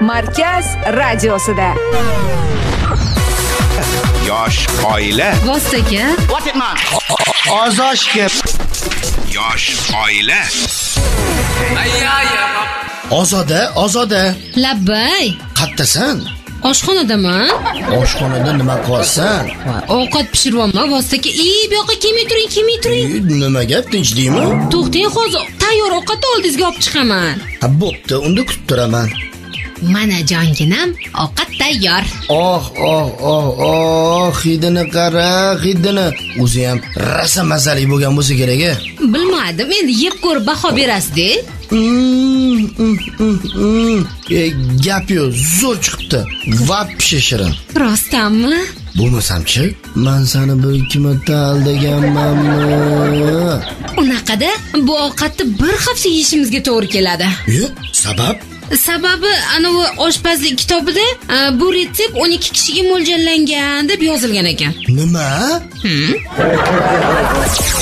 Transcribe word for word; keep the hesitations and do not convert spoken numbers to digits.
Markaz radiosida. Yosh oila. Vostaga. What it man? Ozoshga. Yosh oila. Ozoda, ozoda. Labbay. Qayerdasan? Oshxonadaman. Oshxonada nima qilsan? Ovqat pishiryapman. Vostaga, "Ey, bu yoqqa kelmay turing, kelmay turing." Nima gap, tinchdingmi? To'xtang, hozir tayyor ovqat oldingizga olib chiqaman. Ha, bo'pti, unda kutib turaman. Mana jonginam, ovqat tayyor. Oh, oh, oh, oh, hidini qara, hidini. O'zi ham rosa mazali bo'lgan bo'lsa kerak-a. Bilmadim, endi yeb ko'rib baho berasiz-da. Mm, mm, mm, mm. E, gap yo'q, zo'r chiqibdi. Va pishishirin. Rostdanmi? Bo'lmasam-chi, men seni bir ikki marta aldaganmanmi? Unaqada bu ovqatni bir hafta yeyishimizga to'g'ri keladi. Yo'q, sabab? Sababi anavi oshpazlik kitobida bu retsept o'n ikki kishiga mo'ljallangan deb yozilgan ekan. Nima? Hmm.